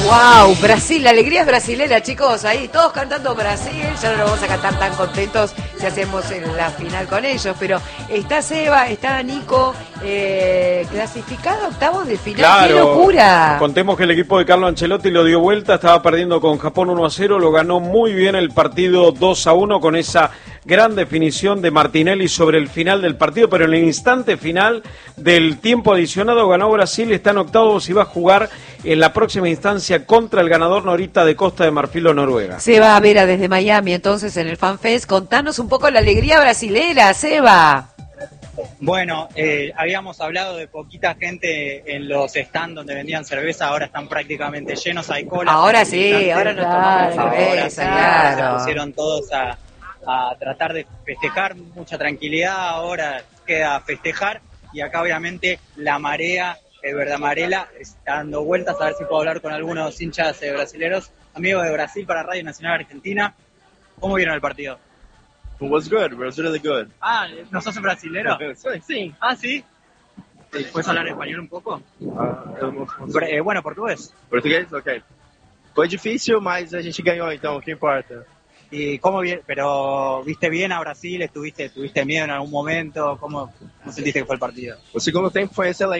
Wow, Brasil, la alegría es brasilera, chicos, ahí todos cantando Brasil, ya no lo vamos a cantar tan contentos si hacemos en la final con ellos, pero está Seba, está Nico, clasificado a octavos de final, claro, ¡qué locura! Contemos que el equipo de Carlo Ancelotti lo dio vuelta, estaba perdiendo con Japón 1-0, lo ganó muy bien el partido 2-1 con esa gran definición de Martinelli sobre el final del partido, pero en el instante final del tiempo adicionado ganó Brasil, está en octavos y va a jugar en la próxima instancia contra el ganador Norita de Costa de Marfil o Noruega. Seba Vera desde Miami, entonces en el FanFest, contanos un poco la alegría brasilera, Seba. Bueno, habíamos hablado de poquita gente en los stands donde vendían cerveza, ahora están prácticamente llenos, hay cola. Ahora sí, ahora nos tomamos cerveza, claro. Se pusieron todos a tratar de festejar, mucha tranquilidad, ahora queda festejar y acá obviamente la marea, Verde Amarela, está dando vueltas, a ver si puedo hablar con algunos hinchas brasileros, amigos de Brasil para Radio Nacional Argentina. ¿Cómo vieron el partido? It was good. It was really good. Ah, ¿no sos brasilero? Sí. Ah, ¿sí? ¿Puedes hablar español un poco? Bueno, portugués. Português? Ok. Foi difícil, mas a gente ganhou, então, o que importa. ¿Y cómo pero viste bien a Brasil? ¿Tuviste miedo en algún momento? ¿Cómo sentiste que fue el partido? O segundo tempo foi excelente.